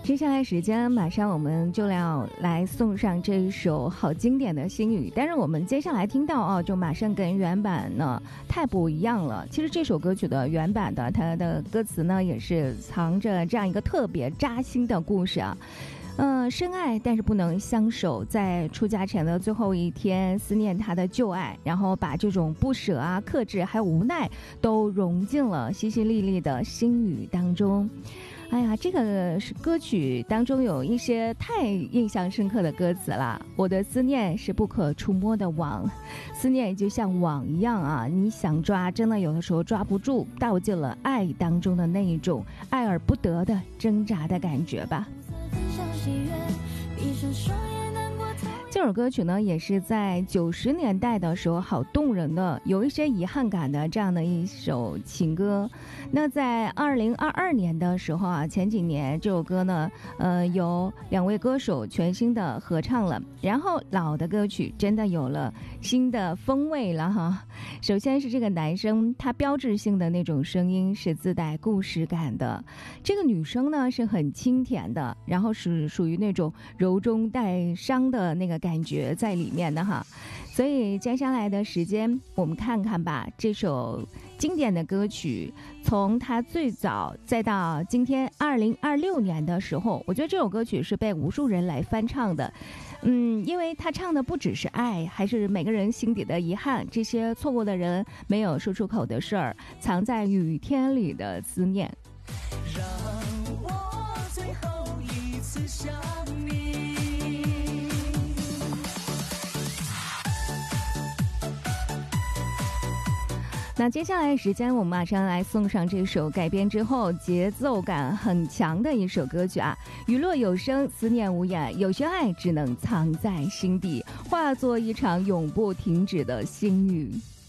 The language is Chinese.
接下来时间马上我们就要来送上这一首好经典的心语，但是我们接下来听到就马上跟原版呢太不一样了。其实这首歌曲的原版的它的歌词呢也是藏着这样一个特别扎心的故事啊。深爱但是不能相守，在出家前的最后一天思念他的旧爱，然后把这种不舍啊、克制还有无奈都融进了淅淅沥沥的心语当中。哎呀，这个歌曲当中有一些太印象深刻的歌词了。我的思念是不可触摸的网，思念就像网一样啊，你想抓，真的有的时候抓不住，道尽了爱当中的那一种爱而不得的挣扎的感觉吧。这首歌曲呢也是在90年代的时候好动人的，有一些遗憾感的这样的一首情歌。那在2022年的时候啊，前几年这首歌呢有2位歌手全新的合唱了，然后老的歌曲真的有了新的风味了哈。首先是这个男生，他标志性的那种声音是自带故事感的，这个女生呢是很清甜的，然后是属于那种柔中带伤的那个感觉在里面的哈。所以接下来的时间我们看看吧，这首经典的歌曲从它最早再到今天2026年的时候，我觉得这首歌曲是被无数人来翻唱的。因为他唱的不只是爱，还是每个人心底的遗憾，这些错过的人没有说出口的事儿，藏在雨天里的思念。让我最后一次想你。那接下来时间我们马上来送上这首改编之后节奏感很强的一首歌曲啊，雨落有声，思念无言，有些爱只能藏在心底，化作一场永不停止的心语。